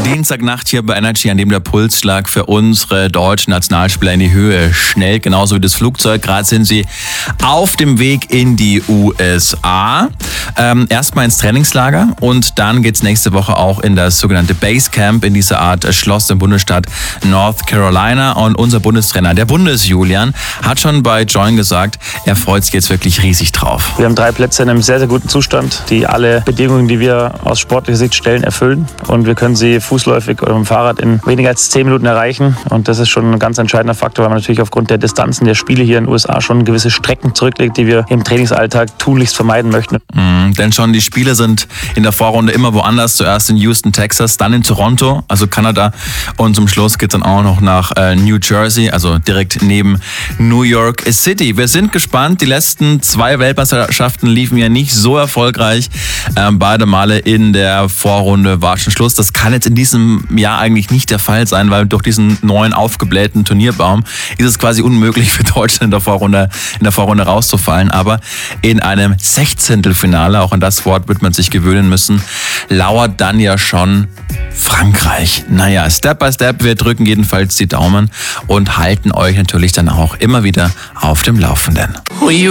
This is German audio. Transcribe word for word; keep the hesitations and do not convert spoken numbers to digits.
Dienstagnacht hier bei Energy, an dem der Pulsschlag für unsere deutschen Nationalspieler in die Höhe schnellt, genauso wie das Flugzeug. Gerade sind sie auf dem Weg in die U S A. Ähm, erstmal ins Trainingslager und dann geht's nächste Woche auch in das sogenannte Basecamp, in diese Art Schloss im Bundesstaat North Carolina. Und unser Bundestrainer, der Bundes-Julian, hat schon bei Join gesagt, er freut sich jetzt wirklich riesig drauf. Wir haben drei Plätze in einem sehr, sehr guten Zustand, die alle Bedingungen, die wir aus sportlicher Sicht stellen, erfüllen. Und wir können sie fußläufig oder mit dem Fahrrad in weniger als zehn Minuten erreichen. Und das ist schon ein ganz entscheidender Faktor, weil man natürlich aufgrund der Distanzen der Spiele hier in den U S A schon gewisse Strecken zurücklegt, die wir im Trainingsalltag tunlichst vermeiden möchten. Mhm, denn schon die Spiele sind in der Vorrunde immer woanders. Zuerst in Houston, Texas, dann in Toronto, also Kanada. Und zum Schluss geht es dann auch noch nach äh, New Jersey, also direkt neben New York City. Wir sind gespannt. Die letzten zwei Weltmeisterschaften liefen ja nicht so erfolgreich. Ähm, beide Male in der Vorrunde war schon Schluss. Das kann jetzt in diesem Jahr eigentlich nicht der Fall sein, weil durch diesen neuen aufgeblähten Turnierbaum ist es quasi unmöglich für Deutschland in der Vorrunde, in der Vorrunde rauszufallen. Aber in einem Sechzehntelfinale, auch an das Wort wird man sich gewöhnen müssen, lauert dann ja schon Frankreich. Naja, Step by Step, wir drücken jedenfalls die Daumen und halten euch natürlich dann auch immer wieder auf dem Laufenden.